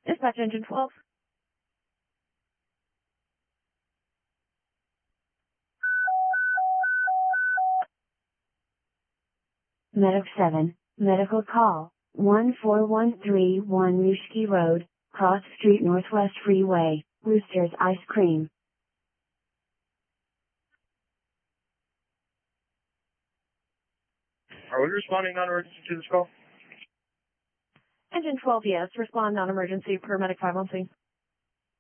Dispatch engine 12. Medic 7, medical call, 14131 Rushki Road, Cross Street Northwest Freeway, Rooster's Ice Cream. Are we responding non-emergency to this call? Engine 12, yes. Respond non-emergency. Paramedic 5 on scene.